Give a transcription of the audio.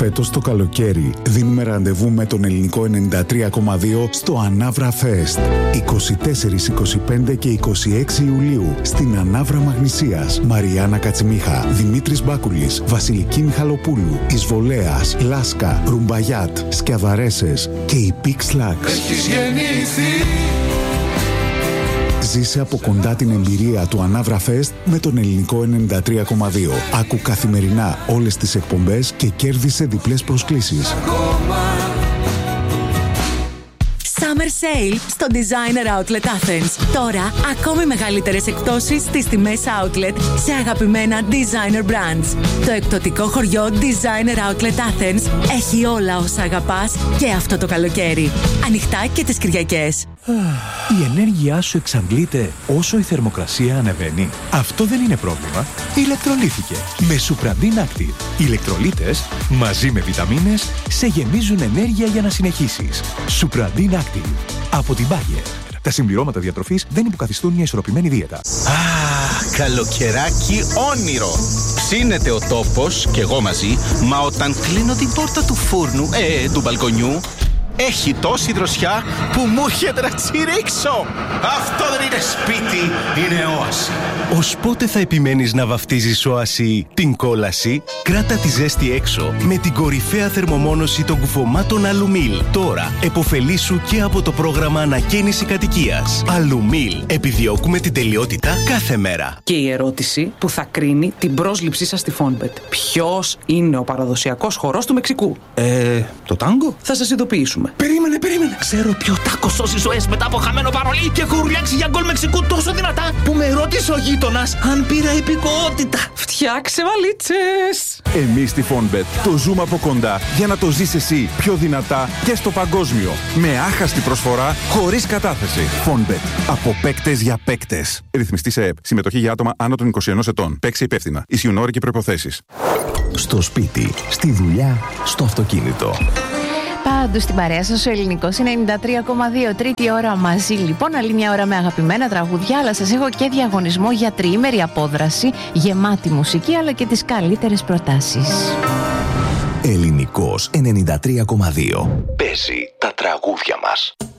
Φέτος το καλοκαίρι δίνουμε ραντεβού με τον ελληνικό 93,2 στο Anavra Fest. 24, 25 και 26 Ιουλίου στην Ανάβρα Μαγνησίας. Μαριάννα Κατσιμίχα, Δημήτρης Μπάκουλης, Βασιλική Μιχαλοπούλου, Εισβολέας, Λάσκα, Ρουμπαγιάτ, Σκιαδαρέσες και η Pix Lax. Έχεις γεννηθεί. Ζήσε από κοντά την εμπειρία του Anavra Fest με τον ελληνικό 93,2. Άκου καθημερινά όλες τις εκπομπές και κέρδισε διπλές προσκλήσεις. Summer Sale στο Designer Outlet Athens. Τώρα, ακόμη μεγαλύτερες εκπτώσεις στις τιμές outlet σε αγαπημένα designer brands. Το εκπτωτικό χωριό Designer Outlet Athens έχει όλα όσα αγαπάς και αυτό το καλοκαίρι. Ανοιχτά και τις Κυριακές. Η ενέργειά σου εξαντλείται όσο η θερμοκρασία ανεβαίνει. Αυτό δεν είναι πρόβλημα. Ηλεκτρολύθηκε με Supradin Active. Οι ηλεκτρολίτες μαζί με βιταμίνες σε γεμίζουν ενέργεια για να συνεχίσεις. Supradin Active από την Bayer. Τα συμπληρώματα διατροφής δεν υποκαθιστούν μια ισορροπημένη δίαιτα. Καλοκαιράκι όνειρο. Ψήνεται ο τόπος και εγώ μαζί, μα όταν κλείνω την πόρτα του φούρνου, του μπαλκονιού, έχει τόση δροσιά που μου έρχεται να τσιρίξω. Αυτό δεν είναι σπίτι, είναι όαση. Ως πότε θα επιμένεις να βαφτίζεις όαση την κόλαση? Κράτα τη ζέστη έξω με την κορυφαία θερμομόνωση των κουφωμάτων Αλουμίλ. Τώρα εποφελήσου και από το πρόγραμμα ανακαίνιση κατοικίας. Αλουμίλ. Επιδιώκουμε την τελειότητα κάθε μέρα. Και η ερώτηση που θα κρίνει την πρόσληψή σας στη Fonbet. Ποιος είναι ο παραδοσιακός χορός του Μεξικού? Το τάγκο? Θα σας ειδοποιήσουμε. Περίμενε. Ξέρω ποιο τάκο σώσει ζωές μετά από χαμένο παρολί και έχω ουρλιάξει για γκολ Μεξικού τόσο δυνατά που με ρώτησε ο γείτονας αν πήρα υπηκοότητα. Φτιάξε βαλίτσες! Εμείς στη Fonbet το ζούμε από κοντά για να το ζεις εσύ πιο δυνατά και στο παγκόσμιο. Με άχαστη προσφορά, χωρίς κατάθεση. Fonbet. Από παίκτες για παίκτες. Ρυθμιστή σε ΕΠ. Συμμετοχή για άτομα άνω των 21 ετών. Παίξε υπεύθυνα. Ισχύουν όροι και προϋποθέσεις. Στο σπίτι, στη δουλειά, στο αυτοκίνητο. Πάντω στην παρέα σας ο ελληνικός 93,2. Τρίτη ώρα μαζί λοιπόν. Άλλη μια ώρα με αγαπημένα τραγούδια. Αλλά σας έχω και διαγωνισμό για τριήμερη απόδραση, γεμάτη μουσική αλλά και τις καλύτερες προτάσεις. Ελληνικός 93,2. Παίζει τα τραγούδια μας.